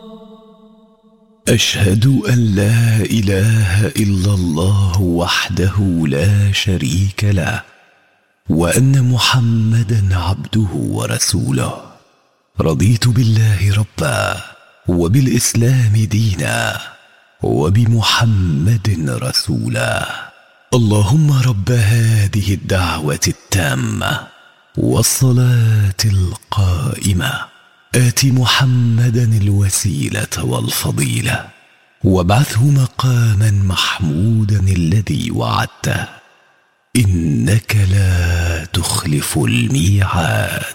أشهد أن لا إله إلا الله وحده لا شريك له، وأن محمدا عبده ورسوله. رضيت بالله ربا، وبالإسلام دينا، وبمحمد رسولا. اللهم رب هذه الدعوة التامة والصلاة القائمة، آت محمدا الوسيلة والفضيلة، وابعثه مقاما محمودا الذي وعدته، إنك لا تخلف الميعاد.